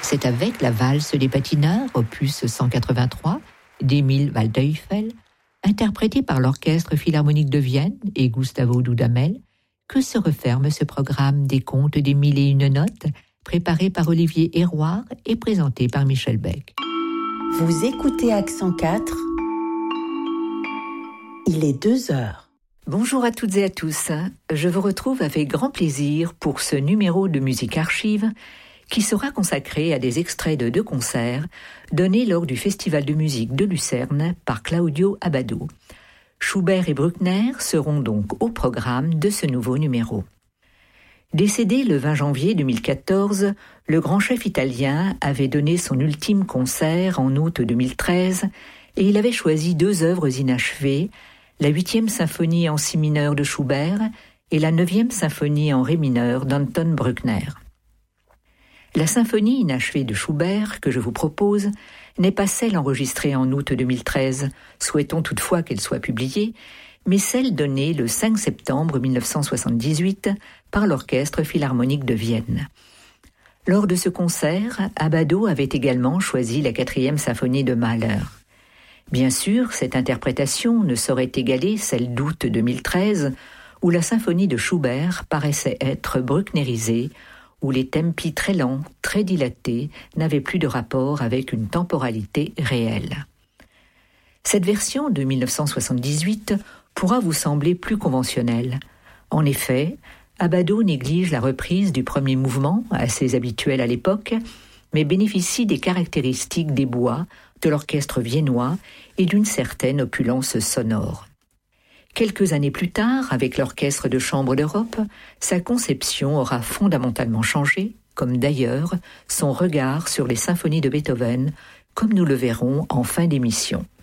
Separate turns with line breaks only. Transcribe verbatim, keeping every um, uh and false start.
C'est avec la valse des patineurs, opus cent quatre-vingt-trois, d'Emil Waldteufel, interprété par l'Orchestre Philharmonique de Vienne et Gustavo Dudamel, que se referme ce programme des contes des mille et une notes, préparé par Olivier Héroard et présenté par Michel Beck.
Vous écoutez Accent quatre, il est deux heures.
Bonjour à toutes et à tous, je vous retrouve avec grand plaisir pour ce numéro de Musique Archive qui sera consacré à des extraits de deux concerts donnés lors du Festival de musique de Lucerne par Claudio Abbado. Schubert et Bruckner seront donc au programme de ce nouveau numéro. Décédé le vingt janvier deux mille quatorze, le grand chef italien avait donné son ultime concert en août deux mille treize et il avait choisi deux œuvres inachevées, la huitième symphonie en si mineur de Schubert et la neuvième symphonie en ré mineur d'Anton Bruckner. La symphonie inachevée de Schubert que je vous propose n'est pas celle enregistrée en août deux mille treize, souhaitons toutefois qu'elle soit publiée, mais celle donnée le cinq septembre mille neuf cent soixante-dix-huit par l'Orchestre Philharmonique de Vienne. Lors de ce concert, Abbado avait également choisi la quatrième symphonie de Mahler. Bien sûr, cette interprétation ne saurait égaler celle d'août deux mille treize, où la symphonie de Schubert paraissait être brucknerisée, où les tempi très lents, très dilatés, n'avaient plus de rapport avec une temporalité réelle. Cette version de mille neuf cent soixante-dix-huit pourra vous sembler plus conventionnelle. En effet, Abbado néglige la reprise du premier mouvement, assez habituelle à l'époque, mais bénéficie des caractéristiques des bois, de l'orchestre viennois et d'une certaine opulence sonore. Quelques années plus tard, avec l'Orchestre de chambre d'Europe, sa conception aura fondamentalement changé, comme d'ailleurs son regard sur les symphonies de Beethoven, comme nous le verrons en fin d'émission.